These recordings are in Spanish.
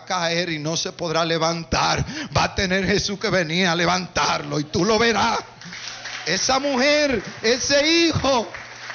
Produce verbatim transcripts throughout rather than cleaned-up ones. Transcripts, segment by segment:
a caer y no se podrá levantar. Va a tener Jesús que venir a levantarlo y tú lo verás. Esa mujer, ese hijo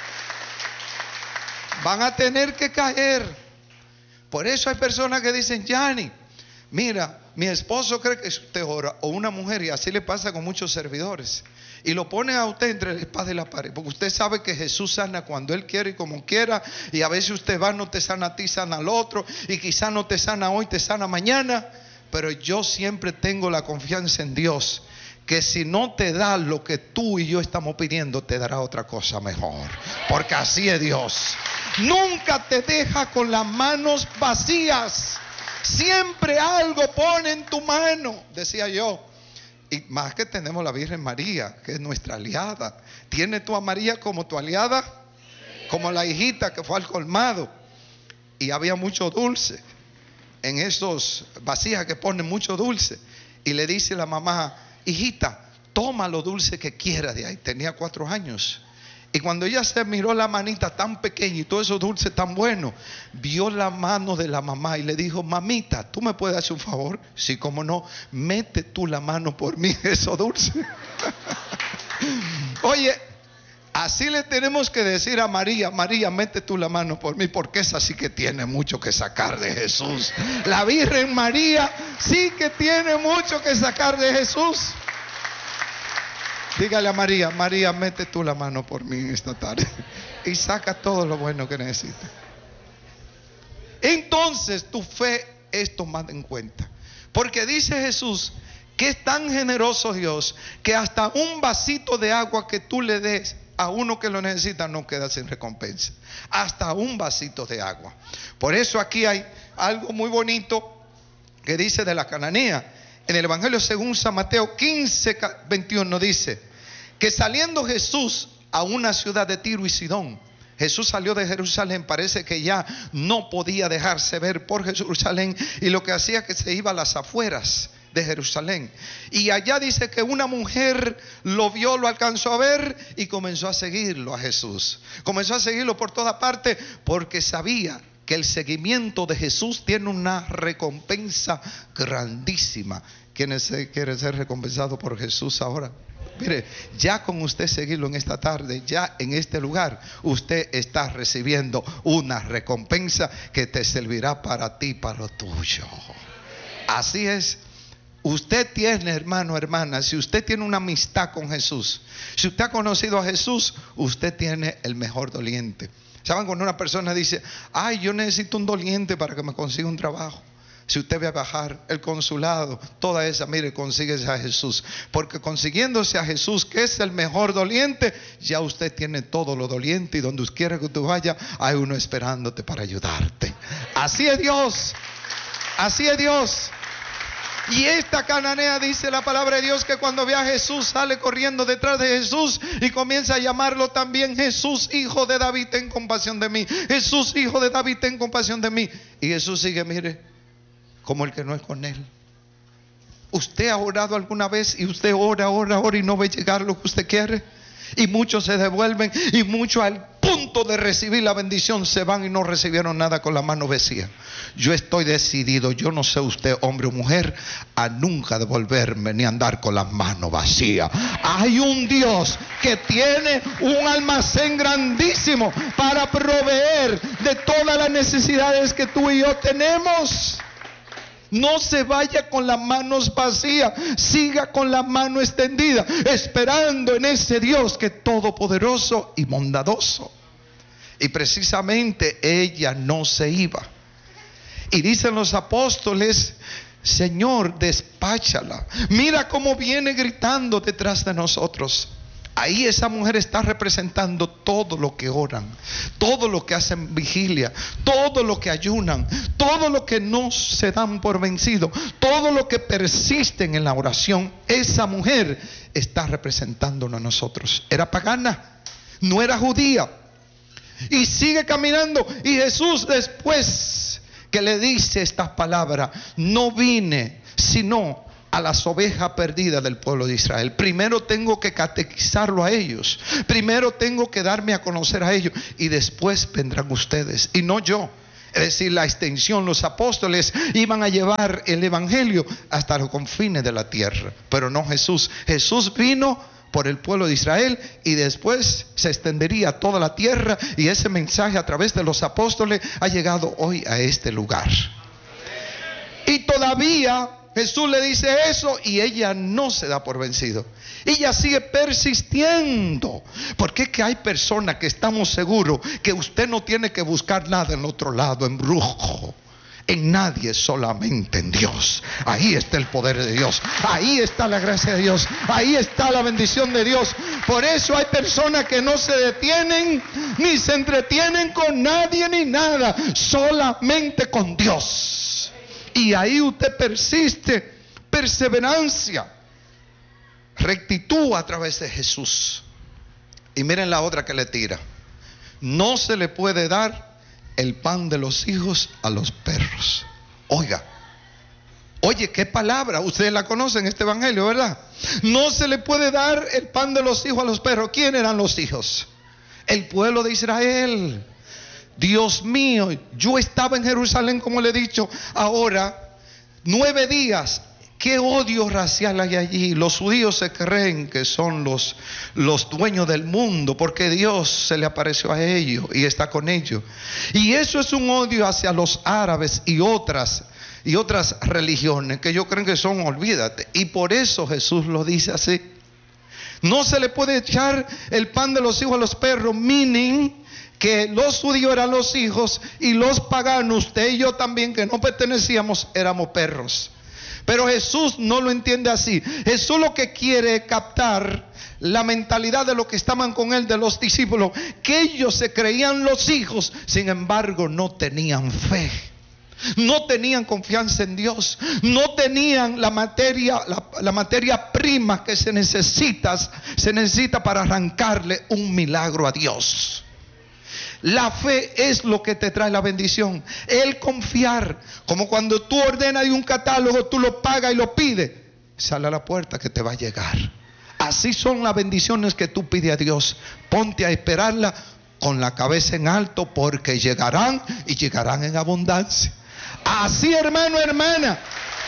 van a tener que caer. Por eso hay personas que dicen: Yanni, mira, mi esposo cree que usted ora, o una mujer, y así le pasa con muchos servidores, y lo pone a usted entre la espada y la pared, porque usted sabe que Jesús sana cuando Él quiere y como quiera, y a veces usted va, no te sana a ti, sana al otro, y quizá no te sana hoy, te sana mañana. Pero yo siempre tengo la confianza en Dios, que si no te da lo que tú y yo estamos pidiendo, te dará otra cosa mejor, porque así es Dios. Nunca te deja con las manos vacías. Siempre algo pone en tu mano, decía yo. Y más que tenemos la Virgen María, que es nuestra aliada. ¿Tienes tú a María como tu aliada? Como la hijita que fue al colmado y había mucho dulce en esos vasijas que ponen mucho dulce, y le dice la mamá: hijita, toma lo dulce que quieras de ahí. Tenía cuatro años. Y cuando ella se miró la manita tan pequeña y todo eso dulce tan bueno, vio la mano de la mamá y le dijo: mamita, ¿tú me puedes hacer un favor? Sí, cómo no, mete tú la mano por mí, eso dulce. Oye, así le tenemos que decir a María: María, mete tú la mano por mí, porque esa sí que tiene mucho que sacar de Jesús. La Virgen María sí que tiene mucho que sacar de Jesús. Dígale a María: María, mete tú la mano por mí esta tarde y saca todo lo bueno que necesita. Entonces tu fe es tomada en cuenta, porque dice Jesús que es tan generoso Dios que hasta un vasito de agua que tú le des a uno que lo necesita no queda sin recompensa. Hasta un vasito de agua. Por eso aquí hay algo muy bonito que dice de la cananea. En el Evangelio según San Mateo quince, veintiuno dice que saliendo Jesús a una ciudad de Tiro y Sidón, Jesús salió de Jerusalén, parece que ya no podía dejarse ver por Jerusalén, y lo que hacía que se iba a las afueras de Jerusalén. Y allá dice que una mujer lo vio, lo alcanzó a ver y comenzó a seguirlo a Jesús. Comenzó a seguirlo por toda parte porque sabía que el seguimiento de Jesús tiene una recompensa grandísima. ¿Quién quiere ser recompensado por Jesús ahora? Mire, ya con usted seguirlo en esta tarde, ya en este lugar, usted está recibiendo una recompensa que te servirá para ti, para lo tuyo. Así es. Usted tiene, hermano, hermana, si usted tiene una amistad con Jesús, si usted ha conocido a Jesús, usted tiene el mejor doliente. ¿Saben? Cuando una persona dice: ay, yo necesito un doliente para que me consiga un trabajo. Si usted ve a bajar el consulado, toda esa, mire, consíguese a Jesús. Porque consiguiéndose a Jesús, que es el mejor doliente, ya usted tiene todo lo doliente, y donde quiera que tú vayas, hay uno esperándote para ayudarte. Así es Dios. Así es Dios. Y esta cananea, dice la palabra de Dios, que cuando ve a Jesús sale corriendo detrás de Jesús y comienza a llamarlo también: Jesús, hijo de David, ten compasión de mí. Jesús, hijo de David, ten compasión de mí. Y Jesús sigue, mire, como el que no es con él. ¿Usted ha orado alguna vez y usted ora, ora, ora y no ve llegar lo que usted quiere? Y muchos se devuelven, y muchos al punto de recibir la bendición se van y no recibieron nada con la mano vacía. Yo estoy decidido, yo no sé usted, hombre o mujer, a nunca devolverme ni andar con las manos vacías. Hay un Dios que tiene un almacén grandísimo para proveer de todas las necesidades que tú y yo tenemos. No se vaya con las manos vacías, siga con la mano extendida, esperando en ese Dios que es todopoderoso y bondadoso. Y precisamente ella no se iba. Y dicen los apóstoles: Señor, despáchala. Mira cómo viene gritando detrás de nosotros. Ahí esa mujer está representando todo lo que oran, todo lo que hacen vigilia, todo lo que ayunan, todo lo que no se dan por vencido, todo lo que persisten en la oración. Esa mujer está representándonos a nosotros. Era pagana, no era judía, y sigue caminando. Y Jesús, después que le dice estas palabras: no vine sino a las ovejas perdidas del pueblo de Israel. Primero tengo que catequizarlo a ellos, primero tengo que darme a conocer a ellos, y después vendrán ustedes, y no yo. Es decir, la extensión, los apóstoles iban a llevar el evangelio hasta los confines de la tierra, pero no Jesús. Jesús vino por el pueblo de Israel y después se extendería a toda la tierra, y ese mensaje a través de los apóstoles ha llegado hoy a este lugar. Y todavía Jesús le dice eso y ella no se da por vencido. Ella sigue persistiendo. Porque es que hay personas que estamos seguros que usted no tiene que buscar nada en otro lado, en brujo, en nadie, solamente en Dios. Ahí está el poder de Dios, ahí está la gracia de Dios, ahí está la bendición de Dios. Por eso hay personas que no se detienen ni se entretienen con nadie ni nada, solamente con Dios. Y ahí usted persiste, perseverancia, rectitud a través de Jesús. Y miren la otra que le tira: no se le puede dar el pan de los hijos a los perros. Oiga, oye, qué palabra. Ustedes la conocen, este evangelio, ¿verdad? No se le puede dar el pan de los hijos a los perros. ¿Quién eran los hijos? El pueblo de Israel. Dios mío, yo estaba en Jerusalén, como le he dicho, ahora nueve días. ¿Qué odio racial hay allí? Los judíos se creen que son los, los dueños del mundo porque Dios se le apareció a ellos y está con ellos. Y eso es un odio hacia los árabes y otras, y otras religiones que ellos creen que son, olvídate. Y por eso Jesús lo dice así. No se le puede echar el pan de los hijos a los perros, meaning que los judíos eran los hijos y los paganos, usted y yo también, que no pertenecíamos, éramos perros. Pero Jesús no lo entiende así. Jesús lo que quiere es captar la mentalidad de los que estaban con él, de los discípulos, que ellos se creían los hijos, sin embargo no tenían fe, no tenían confianza en Dios, no tenían la materia, la, la materia prima que se necesita, se necesita para arrancarle un milagro a Dios. La fe es lo que te trae la bendición. El confiar, como cuando tú ordenas de un catálogo, tú lo pagas y lo pides, sale a la puerta que te va a llegar. Así son las bendiciones que tú pides a Dios. Ponte a esperarla con la cabeza en alto, porque llegarán y llegarán en abundancia. Así, hermano, hermana,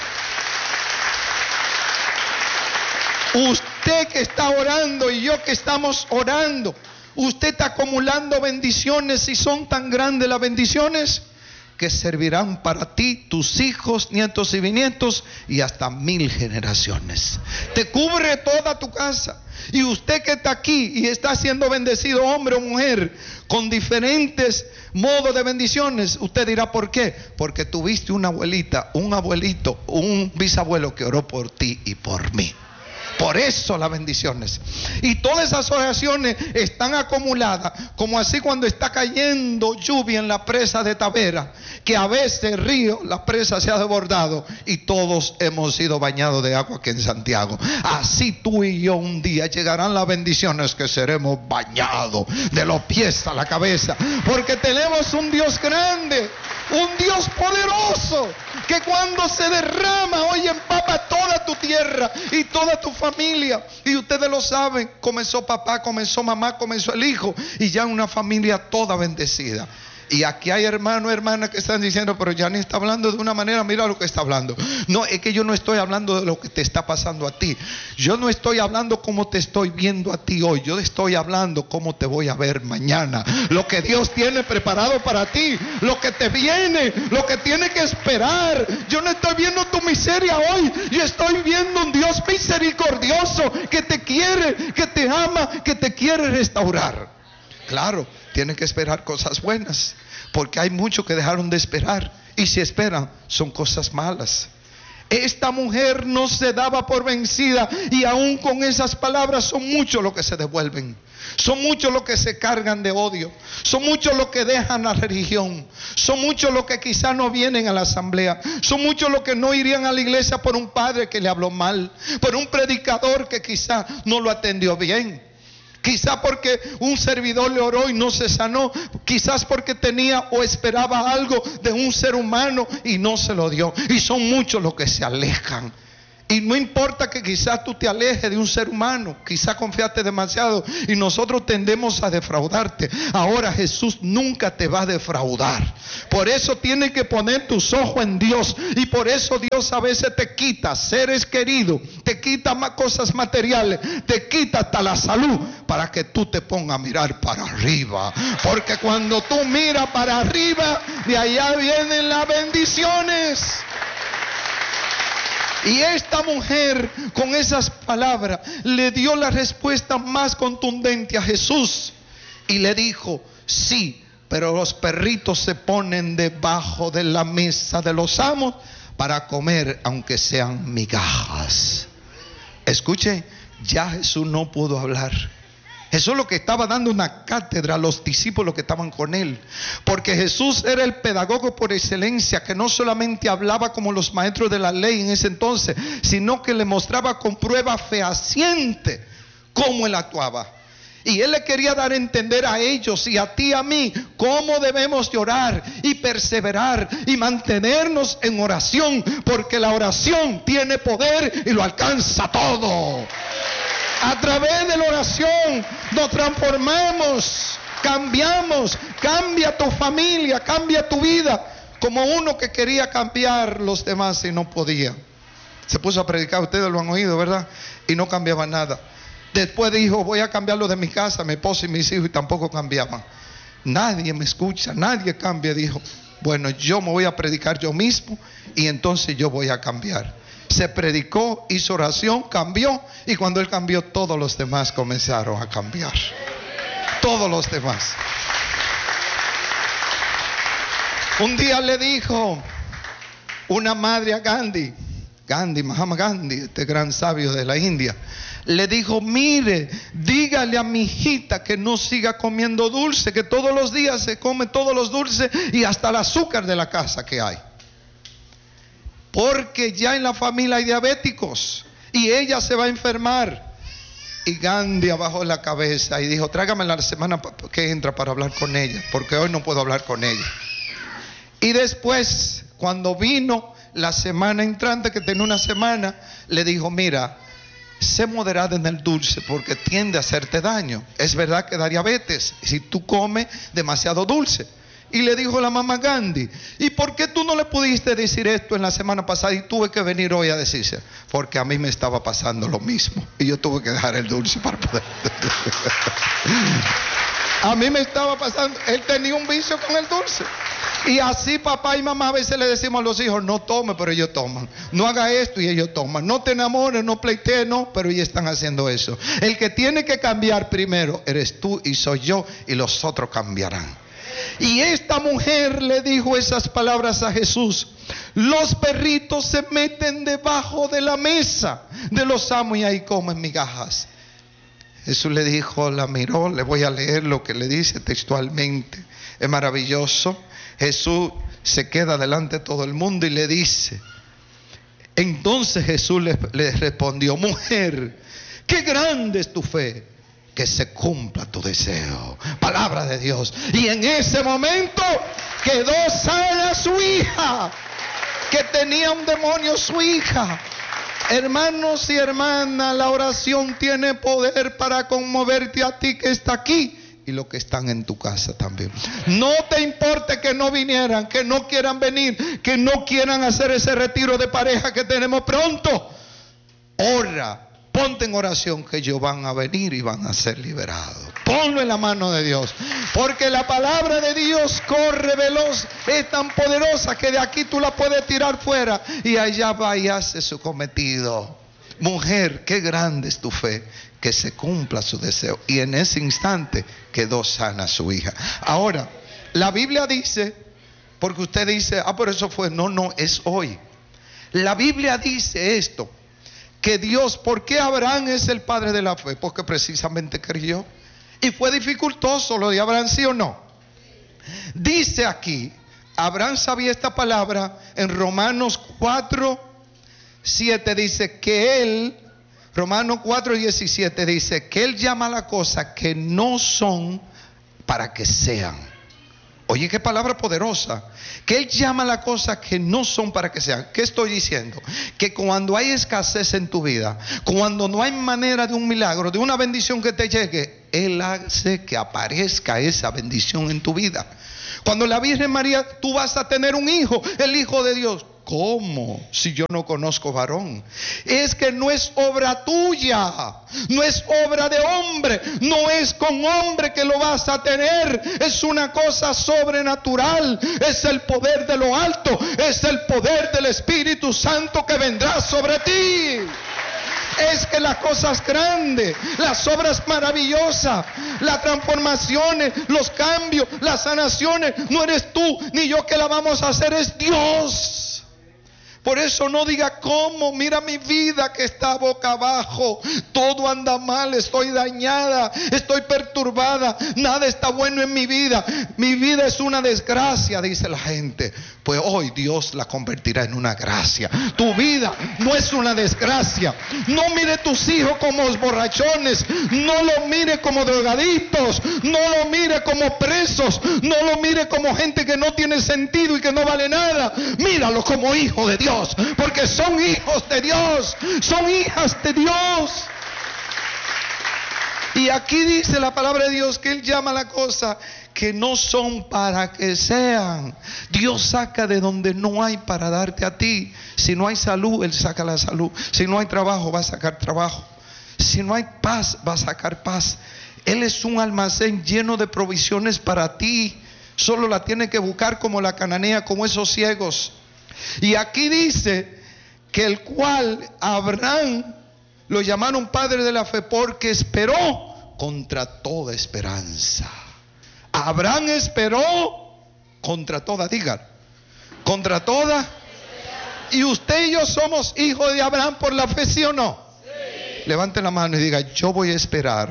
usted que está orando y yo que estamos orando, usted está acumulando bendiciones, y son tan grandes las bendiciones que servirán para ti, tus hijos, nietos y bisnietos, y hasta mil generaciones. Te cubre toda tu casa. Y usted que está aquí y está siendo bendecido, hombre o mujer, con diferentes modos de bendiciones, usted dirá: ¿por qué? Porque tuviste una abuelita, un abuelito, un bisabuelo que oró por ti y por mí. Por eso las bendiciones. Y todas esas oraciones están acumuladas, como así cuando está cayendo lluvia en la presa de Tavera, que a veces el río, la presa se ha desbordado y todos hemos sido bañados de agua aquí en Santiago. Así tú y yo un día llegarán las bendiciones que seremos bañados de los pies a la cabeza, porque tenemos un Dios grande, un Dios poderoso, que cuando se derrama, hoy empapa toda tu tierra y toda tu familia. Y ustedes lo saben, comenzó papá, comenzó mamá, comenzó el hijo, y ya una familia toda bendecida. Y aquí hay hermanos, hermanas que están diciendo: pero ya ni está hablando de una manera, mira lo que está hablando. No, es que yo no estoy hablando de lo que te está pasando a ti. Yo no estoy hablando cómo te estoy viendo a ti hoy. Yo estoy hablando cómo te voy a ver mañana. Lo que Dios tiene preparado para ti, lo que te viene, lo que tiene que esperar. Yo no estoy viendo tu miseria hoy. Yo estoy viendo un Dios misericordioso que te quiere, que te ama, que te quiere restaurar. Claro, tienen que esperar cosas buenas, porque hay muchos que dejaron de esperar, y si esperan son cosas malas. Esta mujer no se daba por vencida, y aún con esas palabras son muchos los que se devuelven, son muchos los que se cargan de odio, son muchos los que dejan la religión, son muchos los que quizás no vienen a la asamblea, son muchos los que no irían a la iglesia por un padre que le habló mal, por un predicador que quizás no lo atendió bien, quizás porque un servidor le oró y no se sanó, quizás porque tenía o esperaba algo de un ser humano y no se lo dio. Y son muchos los que se alejan. Y no importa que quizás tú te alejes de un ser humano, quizás confiaste demasiado y nosotros tendemos a defraudarte. Ahora Jesús nunca te va a defraudar. Por eso tienes que poner tus ojos en Dios. Y por eso Dios a veces te quita seres queridos, te quita más cosas materiales, te quita hasta la salud para que tú te pongas a mirar para arriba. Porque cuando tú miras para arriba, de allá vienen las bendiciones. Y esta mujer con esas palabras le dio la respuesta más contundente a Jesús y le dijo: sí, pero los perritos se ponen debajo de la mesa de los amos para comer aunque sean migajas. Escuche, ya Jesús no pudo hablar. Jesús lo que estaba dando una cátedra a los discípulos que estaban con él. Porque Jesús era el pedagogo por excelencia, que no solamente hablaba como los maestros de la ley en ese entonces, sino que le mostraba con prueba fehaciente cómo él actuaba. Y él le quería dar a entender a ellos y a ti y a mí cómo debemos de orar y perseverar y mantenernos en oración, porque la oración tiene poder y lo alcanza todo. A través de la oración nos transformamos, cambiamos, cambia tu familia, cambia tu vida, como uno que quería cambiar los demás y no podía. Se puso a predicar, ustedes lo han oído, ¿verdad? Y no cambiaba nada. Después dijo: voy a cambiar lo de mi casa, mi esposa y mis hijos, y tampoco cambiaban. Nadie me escucha, nadie cambia. Dijo: bueno, yo me voy a predicar yo mismo y entonces yo voy a cambiar. Se predicó, hizo oración, cambió, y cuando él cambió, todos los demás comenzaron a cambiar. Todos los demás. Un día le dijo una madre a Gandhi, Gandhi, Mahatma Gandhi, este gran sabio de la India, le dijo: mire, dígale a mi hijita que no siga comiendo dulce, que todos los días se come todos los dulces y hasta el azúcar de la casa que hay. Porque ya en la familia hay diabéticos y ella se va a enfermar. Y Gandhi bajó la cabeza y dijo: tráigame la semana que entra para hablar con ella, porque hoy no puedo hablar con ella. Y después, cuando vino la semana entrante, que tenía una semana, le dijo: mira, sé moderada en el dulce porque tiende a hacerte daño. Es verdad que da diabetes si tú comes demasiado dulce. Y le dijo la mamá Gandhi: ¿y por qué tú no le pudiste decir esto en la semana pasada y tuve que venir hoy a decirse? Porque a mí me estaba pasando lo mismo y yo tuve que dejar el dulce para poder. A mí me estaba pasando, él tenía un vicio con el dulce. Y así papá y mamá a veces le decimos a los hijos: no tome, pero ellos toman. No haga esto y ellos toman. No te enamores, no pleitees, no, pero ellos están haciendo eso. El que tiene que cambiar primero eres tú y soy yo, y los otros cambiarán. Y esta mujer le dijo esas palabras a Jesús: los perritos se meten debajo de la mesa de los amos y ahí comen migajas. Jesús le dijo, la miró, le voy a leer lo que le dice textualmente. Es maravilloso. Jesús se queda delante de todo el mundo y le dice: entonces Jesús le, le respondió: mujer, qué grande es tu fe, que se cumpla tu deseo. Palabra de Dios. Y en ese momento quedó sana su hija, que tenía un demonio su hija. Hermanos y hermanas, la oración tiene poder para conmoverte a ti que está aquí y los que están en tu casa también. No te importe que no vinieran, que no quieran venir, que no quieran hacer ese retiro de pareja que tenemos pronto. Ora. Ponte en oración que ellos van a venir y van a ser liberados. Ponlo en la mano de Dios. Porque la palabra de Dios corre veloz. Es tan poderosa que de aquí tú la puedes tirar fuera. Y allá va y hace su cometido. Mujer, qué grande es tu fe. Que se cumpla su deseo. Y en ese instante quedó sana su hija. Ahora, la Biblia dice, porque usted dice: ah, por eso fue. No, no, es hoy. La Biblia dice esto: que Dios, ¿por qué Abraham es el padre de la fe? Porque precisamente creyó. Y fue dificultoso lo de Abraham, ¿sí o no? Dice aquí, Abraham sabía esta palabra en Romanos cuatro, siete, dice que él, Romanos cuatro, diecisiete, dice que él llama a la cosa que no son para que sean. Oye, qué palabra poderosa. Que Él llama a las cosas que no son para que sean. ¿Qué estoy diciendo? Que cuando hay escasez en tu vida, cuando no hay manera de un milagro, de una bendición que te llegue, Él hace que aparezca esa bendición en tu vida. Cuando la Virgen María, tú vas a tener un hijo, el Hijo de Dios. ¿Cómo? Si yo no conozco varón. Es que no es obra tuya, no es obra de hombre, no es con hombre que lo vas a tener. Es una cosa sobrenatural, es el poder de lo alto, es el poder del Espíritu Santo que vendrá sobre ti. Es que las cosas grandes, las obras maravillosas, las transformaciones, los cambios, las sanaciones, no eres tú ni yo que la vamos a hacer, es Dios. Por eso no diga cómo, mira mi vida que está boca abajo, todo anda mal, estoy dañada, estoy perturbada, nada está bueno en mi vida, mi vida es una desgracia, dice la gente. Pues hoy Dios la convertirá en una gracia. Tu vida no es una desgracia. No mire tus hijos como borrachones, no lo mire como drogadictos, no lo mire como presos, no lo mire como gente que no tiene sentido y que no vale nada. Míralo como hijo de Dios, porque son hijos de Dios, son hijas de Dios. Y aquí dice la palabra de Dios que Él llama a la cosa que no son para que sean. Dios saca de donde no hay para darte a ti. Si no hay salud, Él saca la salud. Si no hay trabajo, va a sacar trabajo. Si no hay paz, va a sacar paz. Él es un almacén lleno de provisiones para ti. Solo la tiene que buscar como la cananea, como esos ciegos. Y aquí dice que el cual Abraham lo llamaron padre de la fe porque esperó contra toda esperanza. Abraham esperó contra toda, digan, contra toda. Y usted y yo somos hijos de Abraham por la fe, ¿sí o no? Sí. Levante la mano y diga, yo voy a esperar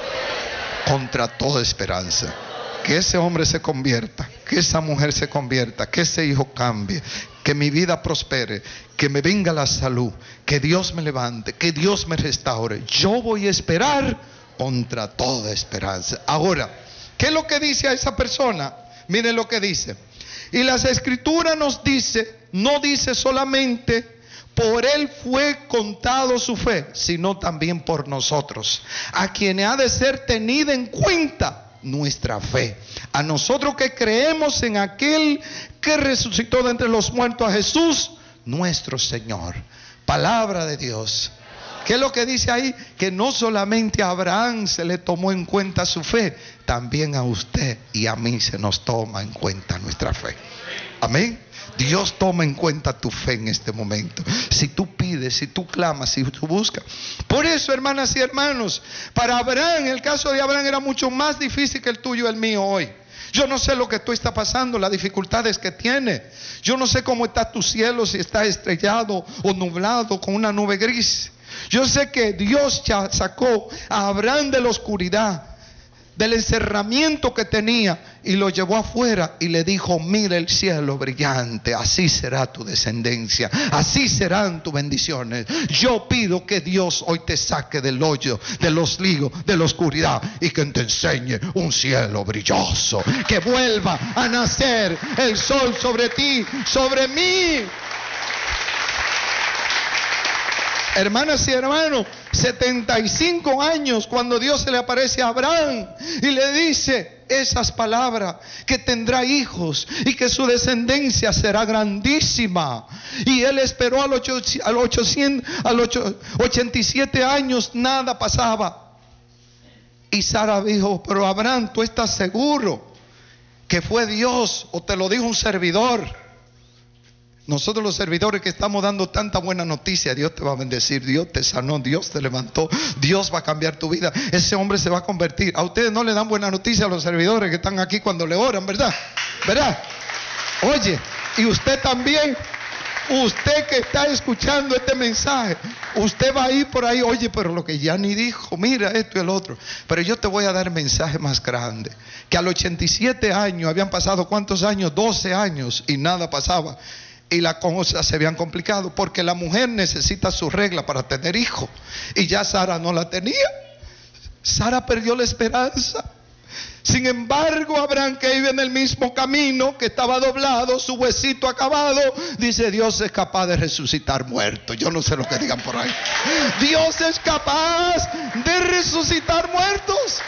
contra toda esperanza. Que ese hombre se convierta, que esa mujer se convierta, que ese hijo cambie, que mi vida prospere, que me venga la salud, que Dios me levante, que Dios me restaure. Yo voy a esperar contra toda esperanza. Ahora, ¿qué es lo que dice a esa persona? Miren lo que dice. Y las escrituras nos dice, no dice solamente por él fue contado su fe, sino también por nosotros, a quienes ha de ser tenida en cuenta nuestra fe. A nosotros que creemos en aquel que resucitó de entre los muertos, a Jesús nuestro Señor. Palabra de Dios. ¿Qué es lo que dice ahí? Que no solamente a Abraham se le tomó en cuenta su fe, también a usted y a mí se nos toma en cuenta nuestra fe. Amén. Dios toma en cuenta tu fe en este momento. Si tú pides, si tú clamas, si tú buscas. Por eso, hermanas y hermanos, para Abraham, el caso de Abraham era mucho más difícil que el tuyo y el mío hoy. Yo no sé lo que tú estás pasando, las dificultades que tienes. Yo no sé cómo está tu cielo, si está estrellado o nublado con una nube gris. Yo sé que Dios ya sacó a Abraham de la oscuridad, del encerramiento que tenía, y lo llevó afuera y le dijo, mira el cielo brillante, así será tu descendencia, así serán tus bendiciones. Yo pido que Dios hoy te saque del hoyo, de los líos, de la oscuridad, y que te enseñe un cielo brilloso, que vuelva a nacer el sol sobre ti, sobre mí. Hermanas y hermanos, setenta y cinco años cuando Dios se le aparece a Abraham y le dice esas palabras, que tendrá hijos y que su descendencia será grandísima. Y él esperó a los ochenta y siete años, nada pasaba. Y Sara dijo, pero Abraham, ¿tú estás seguro que fue Dios o te lo dijo un servidor? Nosotros los servidores que estamos dando tanta buena noticia, Dios te va a bendecir, Dios te sanó, Dios te levantó, Dios va a cambiar tu vida, ese hombre se va a convertir. A ustedes no le dan buena noticia a los servidores que están aquí cuando le oran, ¿verdad? ¿Verdad? Oye, y usted también, usted que está escuchando este mensaje, usted va a ir por ahí, oye, pero lo que ya ni dijo, mira esto y el otro. Pero yo te voy a dar el mensaje más grande, que al ochenta y siete años, habían pasado ¿cuántos años? doce años y nada pasaba. Y las cosas se habían complicado porque la mujer necesita su regla para tener hijos. Y ya Sara no la tenía. Sara perdió la esperanza. Sin embargo, Abraham, que iba en el mismo camino, que estaba doblado, su huesito acabado, dice: Dios es capaz de resucitar muertos. Yo no sé lo que digan por ahí. Dios es capaz de resucitar muertos.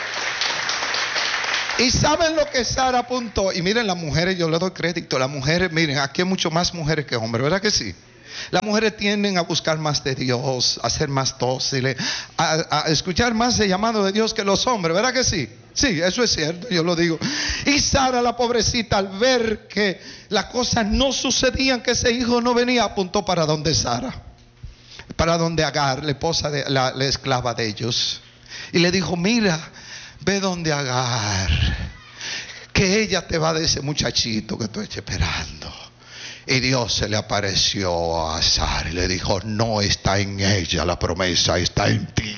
Y saben lo que Sara apuntó. Y miren, las mujeres, yo le doy crédito. Las mujeres, miren, aquí hay mucho más mujeres que hombres, ¿verdad que sí? Las mujeres tienden a buscar más de Dios, a ser más dóciles, a, a escuchar más el llamado de Dios que los hombres, ¿verdad que sí? Sí, eso es cierto, yo lo digo. Y Sara, la pobrecita, al ver que las cosas no sucedían, que ese hijo no venía, apuntó para donde Sara, para donde Agar, la esposa de la, la esclava de ellos, y le dijo: mira, ve donde Agar, que ella te va de ese muchachito que estoy esperando. Y Dios se le apareció a Sara y le dijo: no está en ella la promesa, está en ti.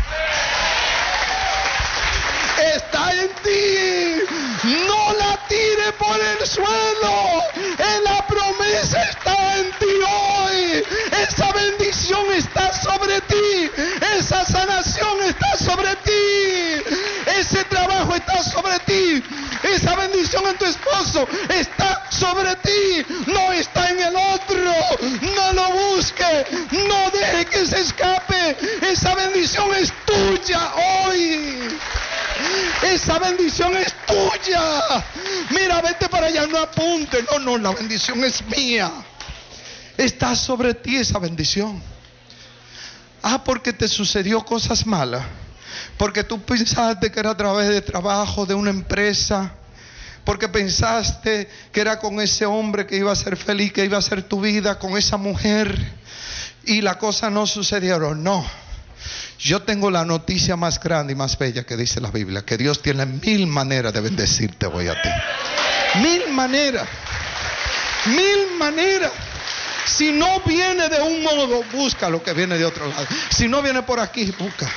Está en ti. No la tire por el suelo. La promesa está en ti hoy. Esa bendición está sobre ti. Esa sanación está sobre ti. Ese trabajo está sobre ti. Esa bendición en tu esposo está sobre ti. No está en el otro. No lo busque. No deje que se escape. Esa bendición es tuya hoy. Esa bendición es tuya. Mira, vete para allá, no apunte. No, no, la bendición es mía. Está sobre ti esa bendición. Ah, porque te sucedió cosas malas. Porque tú pensaste que era a través de trabajo, de una empresa. Porque pensaste que era con ese hombre que iba a ser feliz, que iba a ser tu vida, con esa mujer. Y las cosas no sucedieron, no. Yo tengo la noticia más grande y más bella que dice la Biblia: que Dios tiene mil maneras de bendecirte hoy a ti. Mil maneras. Mil maneras. Si no viene de un modo, busca lo que viene de otro lado. Si no viene por aquí, busca.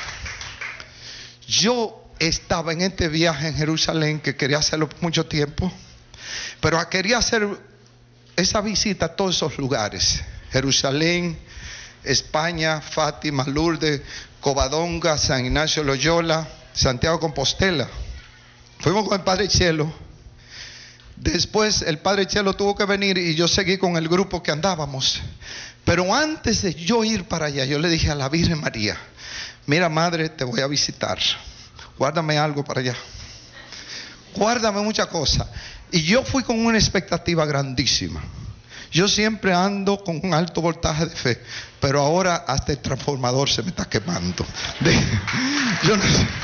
Yo estaba en este viaje en Jerusalén, que quería hacerlo por mucho tiempo, pero quería hacer esa visita a todos esos lugares: Jerusalén, España, Fátima, Lourdes, Covadonga, San Ignacio Loyola, Santiago Compostela. Fuimos con el Padre Chelo. Después el Padre Chelo tuvo que venir y yo seguí con el grupo que andábamos. Pero antes de yo ir para allá, yo le dije a la Virgen María: mira, Madre, te voy a visitar, guárdame algo para allá, guárdame muchas cosas. Y yo fui con una expectativa grandísima. Yo siempre ando con un alto voltaje de fe, pero ahora hasta el transformador se me está quemando. De, yo no sé.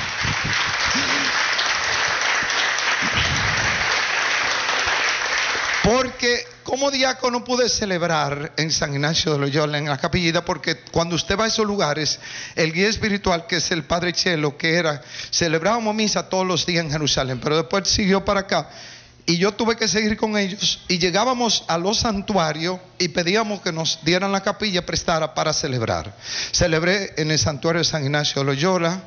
Porque como diácono pude celebrar en San Ignacio de Loyola, en la capillita, porque cuando usted va a esos lugares, el guía espiritual, que es el Padre Chelo, que era, celebrábamos misa todos los días en Jerusalén, pero después siguió para acá. Y yo tuve que seguir con ellos, y llegábamos a los santuarios y pedíamos que nos dieran la capilla prestada para celebrar. Celebré en el santuario de San Ignacio de Loyola,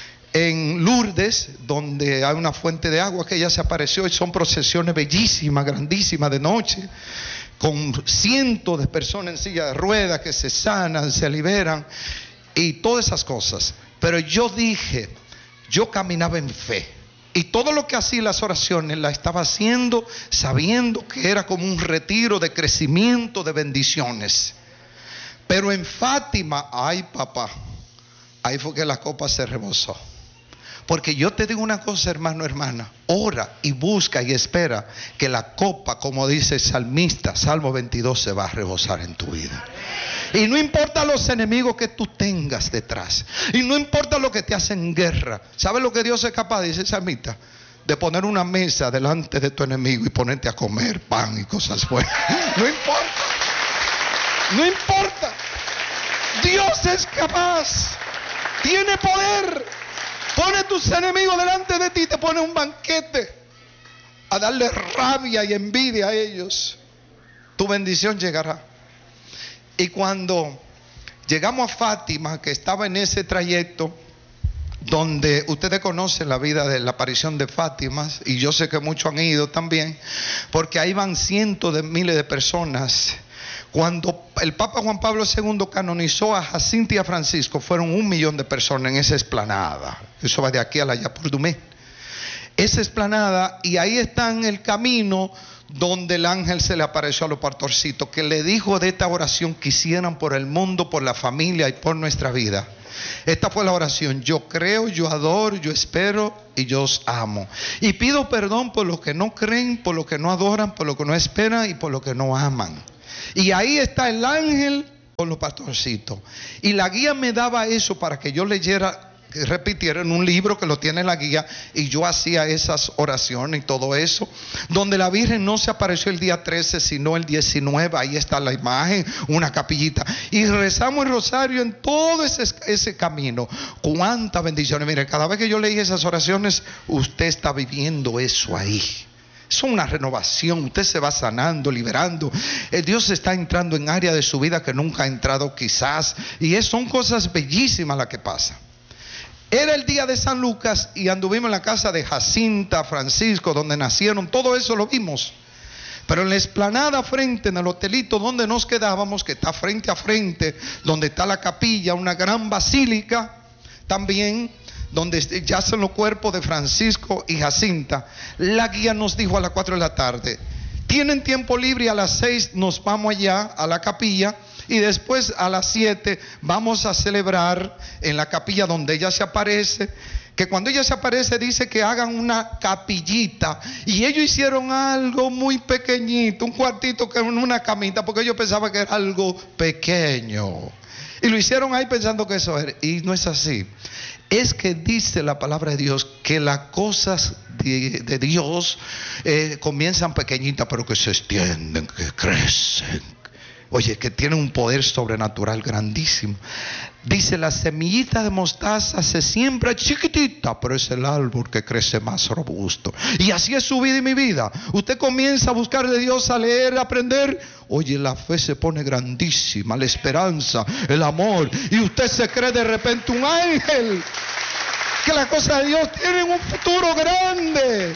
en Lourdes, donde hay una fuente de agua que ya se apareció, y son procesiones bellísimas, grandísimas de noche, con cientos de personas en silla de ruedas que se sanan, se liberan y todas esas cosas. Pero yo dije, yo caminaba en fe. Y todo lo que hacía, las oraciones, la estaba haciendo sabiendo que era como un retiro de crecimiento, de bendiciones. Pero en Fátima, ay papá, ahí fue que la copa se rebosó. Porque yo te digo una cosa, hermano, hermana, ora y busca y espera que la copa, como dice el salmista, Salmo veintidós, se va a rebosar en tu vida. Y no importa los enemigos que tú tengas detrás, y no importa lo que te hacen guerra. ¿Sabes lo que Dios es capaz, dice el salmista? De poner una mesa delante de tu enemigo y ponerte a comer pan y cosas buenas. No importa. No importa. Dios es capaz. Tiene poder. Pone tus enemigos delante de ti, te pone un banquete a darle rabia y envidia a ellos. Tu bendición llegará. Y cuando llegamos a Fátima, que estaba en ese trayecto, donde ustedes conocen la vida de la aparición de Fátima, y yo sé que muchos han ido también, porque ahí van cientos de miles de personas. Cuando el Papa Juan Pablo segundo canonizó a Jacinto y a Francisco, fueron un millón de personas en esa explanada. Eso va de aquí a allá por Dumé. esa explanada, y ahí está en el camino donde el ángel se le apareció a los pastorcitos, que le dijo de esta oración que hicieran por el mundo, por la familia y por nuestra vida. Esta fue la oración: yo creo, yo adoro, yo espero y yo os amo. Y pido perdón por los que no creen, por los que no adoran, por los que no esperan y por los que no aman. Y ahí está el ángel con los pastorcitos. Y la guía me daba eso para que yo leyera, que repitiera en un libro que lo tiene la guía, y yo hacía esas oraciones y todo eso, donde la Virgen no se apareció el día trece sino el diecinueve. Ahí está la imagen, una capillita, y rezamos el rosario en todo ese, ese camino. Cuántas bendiciones. Mire, cada vez que yo leí esas oraciones, usted está viviendo eso ahí. Es una renovación, usted se va sanando, liberando. eh, Dios está entrando en áreas de su vida que nunca ha entrado quizás, y es, son cosas bellísimas las que pasan. Era el día de San Lucas y anduvimos en la casa de Jacinta, Francisco, donde nacieron. Todo eso lo vimos. Pero en la explanada frente, en el hotelito donde nos quedábamos, que está frente a frente, donde está la capilla, una gran basílica también, donde yacen los cuerpos de Francisco y Jacinta, la guía nos dijo a las cuatro de la tarde: tienen tiempo libre, y a las seis nos vamos allá a la capilla, y después a las siete vamos a celebrar en la capilla donde ella se aparece. Que cuando ella se aparece dice que hagan una capillita, y ellos hicieron algo muy pequeñito, un cuartito con una camita, porque ellos pensaban que era algo pequeño, y lo hicieron ahí pensando que eso era, y no es así. Es que dice la palabra de Dios que las cosas de, de Dios eh, comienzan pequeñitas, pero que se extienden, que crecen. Oye, que tienen un poder sobrenatural grandísimo. Dice: la semillita de mostaza se siembra chiquitita, pero es el árbol que crece más robusto. Y así es su vida y mi vida. Usted comienza a buscar de Dios, a leer, a aprender. Oye, la fe se pone grandísima, la esperanza, el amor. Y usted se cree de repente un ángel. Que las cosas de Dios tienen un futuro grande.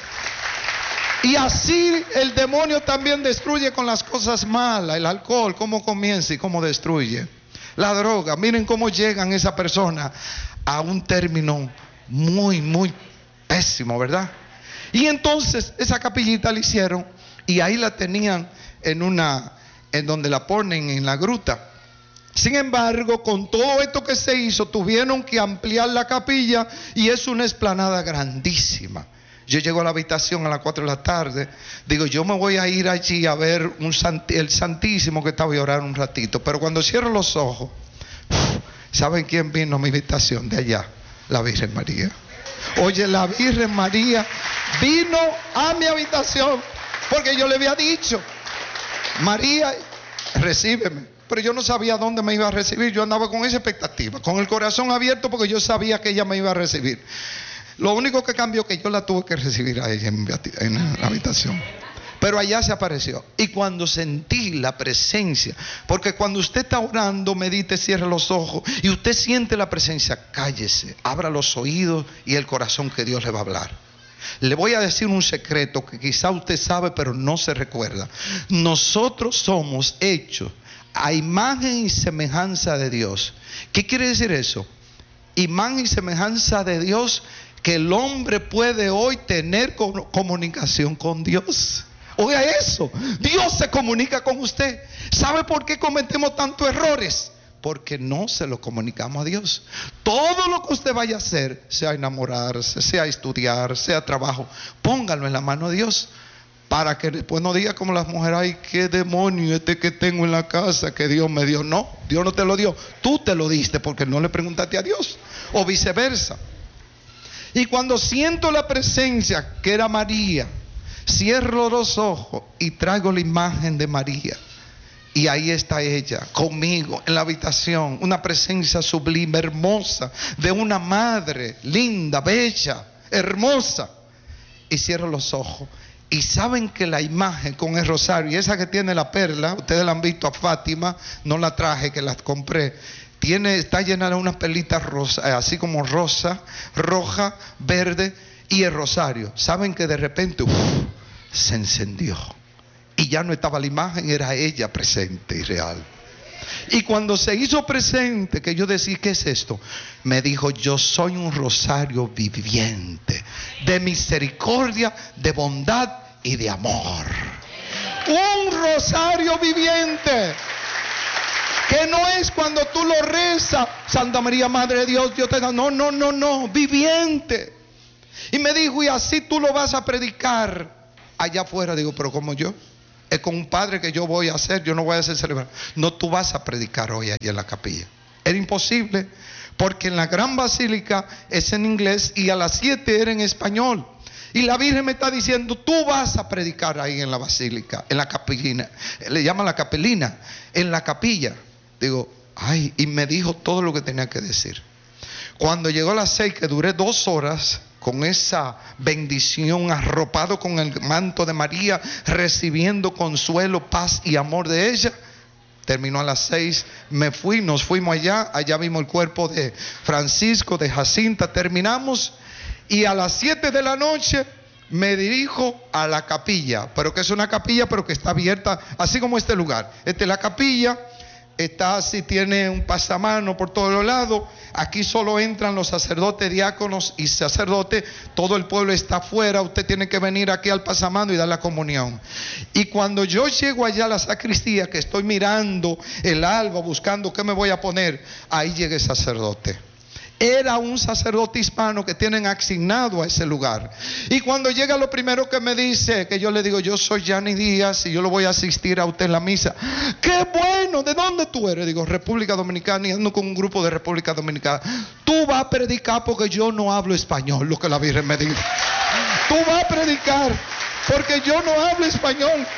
Y así el demonio también destruye con las cosas malas. El alcohol, cómo comienza y cómo destruye. La droga, miren cómo llegan esa persona a un término muy, muy pésimo, ¿verdad? Y entonces esa capillita la hicieron, y ahí la tenían en una, en donde la ponen en la gruta. Sin embargo, con todo esto que se hizo, tuvieron que ampliar la capilla, y es una explanada grandísima. Yo llego a la habitación a las cuatro de la tarde. Digo, yo me voy a ir allí a ver un sant- el Santísimo, que estaba, y orar un ratito. Pero cuando cierro los ojos, ¿saben quién vino a mi habitación de allá? La Virgen María. Oye, la Virgen María vino a mi habitación, porque yo le había dicho: María, recíbeme. Pero yo no sabía dónde me iba a recibir. Yo andaba con esa expectativa, con el corazón abierto, porque yo sabía que ella me iba a recibir. Lo único que cambió que yo la tuve que recibir a ella en, en la habitación. Pero allá se apareció. Y cuando sentí la presencia, porque cuando usted está orando, medite, cierre los ojos, y usted siente la presencia, cállese, abra los oídos y el corazón, que Dios le va a hablar. Le voy a decir un secreto que quizá usted sabe, pero no se recuerda. Nosotros somos hechos a imagen y semejanza de Dios. ¿Qué quiere decir eso? Imagen y semejanza de Dios, que el hombre puede hoy tener comunicación con Dios. Oiga eso, Dios se comunica con usted. ¿Sabe por qué cometemos tantos errores? Porque no se lo comunicamos a Dios. Todo lo que usted vaya a hacer, sea enamorarse, sea estudiar, sea trabajo, póngalo en la mano de Dios, para que después no diga como las mujeres: ay, qué demonio este que tengo en la casa que Dios me dio. No, Dios no te lo dio, tú te lo diste porque no le preguntaste a Dios, o viceversa. Y cuando siento la presencia, que era María, cierro los ojos y traigo la imagen de María, y ahí está ella conmigo en la habitación, una presencia sublime, hermosa, de una madre linda, bella, hermosa. Y cierro los ojos, y saben que la imagen con el rosario, y esa que tiene la perla, ustedes la han visto a Fátima, no la traje, que las compré. Tiene, está llena de unas perlitas rosa, así como rosa, roja, verde, y el rosario. Saben que de repente uf, se encendió, y ya no estaba la imagen, era ella presente y real. Y cuando se hizo presente, que yo decía, ¿qué es esto? Me dijo, yo soy un rosario viviente de misericordia, de bondad y de amor. Un rosario viviente, que no es cuando tú lo rezas, Santa María, Madre de Dios, Dios te da. No, no, no, no, viviente. Y me dijo, y así tú lo vas a predicar allá afuera. Digo, pero como yo, es con un padre que yo voy a hacer, yo no voy a hacer celebrar. No, tú vas a predicar hoy allí en la capilla. Era imposible, porque en la gran basílica es en inglés y a las siete era en español. Y la Virgen me está diciendo, tú vas a predicar ahí en la basílica, en la capellina. Le llaman la capelina, en la capilla. Digo, ay, y me dijo todo lo que tenía que decir. Cuando llegó a las seis, que duré dos horas con esa bendición, arropado con el manto de María, recibiendo consuelo, paz y amor de ella. Terminó a las seis, me fui, nos fuimos allá, allá vimos el cuerpo de Francisco, de Jacinta, terminamos. Y a las siete de la noche me dirijo a la capilla, pero que es una capilla, pero que está abierta, así como este lugar. Esta es la capilla, está así, tiene un pasamano por todos los lados. Aquí solo entran los sacerdotes, diáconos y sacerdotes. Todo el pueblo está afuera. Usted tiene que venir aquí al pasamano y dar la comunión. Y cuando yo llego allá a la sacristía, que estoy mirando el alba, buscando qué me voy a poner, ahí llega el sacerdote. Era un sacerdote hispano que tienen asignado a ese lugar. Y cuando llega, lo primero que me dice, que yo le digo, yo soy Yanni Díaz y yo lo voy a asistir a usted en la misa. ¡Qué bueno! ¿De dónde tú eres? Digo, República Dominicana, y ando con un grupo de República Dominicana. Tú vas a predicar porque yo no hablo español, lo que la Virgen me dijo. Tú vas a predicar porque yo no hablo español.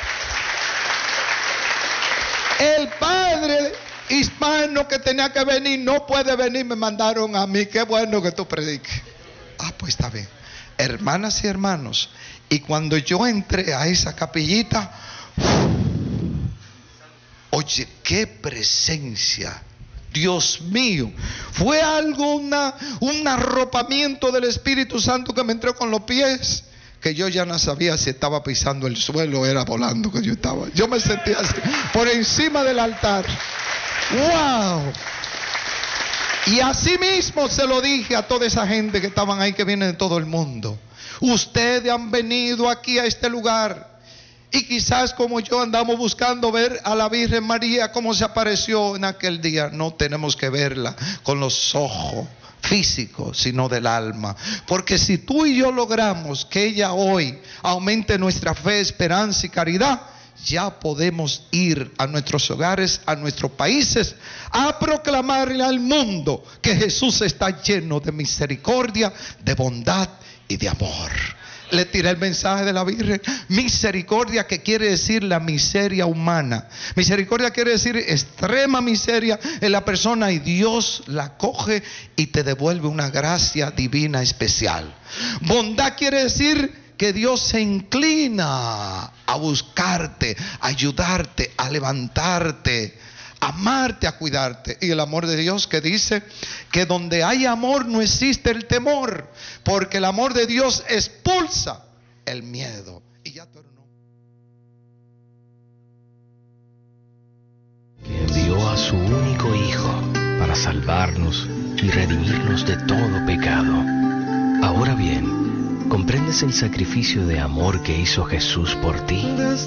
El padre hispano que tenía que venir no puede venir, me mandaron a mí. Qué bueno que tú prediques. Ah, pues está bien. Hermanas y hermanos, y cuando yo entré a esa capillita, oye, qué presencia, Dios mío. Fue algo, una, un arropamiento del Espíritu Santo que me entró con los pies, que yo ya no sabía si estaba pisando el suelo o era volando que yo estaba. Yo me sentía así, por encima del altar. ¡Wow! Y así mismo se lo dije a toda esa gente que estaban ahí, que viene de todo el mundo. Ustedes han venido aquí a este lugar y quizás como yo andamos buscando ver a la Virgen María como se apareció en aquel día. No tenemos que verla con los ojos físicos, sino del alma. Porque si tú y yo logramos que ella hoy aumente nuestra fe, esperanza y caridad, ya podemos ir a nuestros hogares, a nuestros países, a proclamarle al mundo que Jesús está lleno de misericordia, de bondad y de amor. Le tiré el mensaje de la Virgen. Misericordia, que quiere decir la miseria humana. Misericordia quiere decir extrema miseria en la persona, y Dios la coge y te devuelve una gracia divina especial. Bondad quiere decir que Dios se inclina a buscarte, a ayudarte, a levantarte, a amarte, a cuidarte. Y el amor de Dios, que dice que donde hay amor no existe el temor, porque el amor de Dios expulsa el miedo. Y ya tú no. Que envió a su único Hijo para salvarnos y redimirnos de todo pecado. Ahora bien, ¿comprendes el sacrificio de amor que hizo Jesús por ti?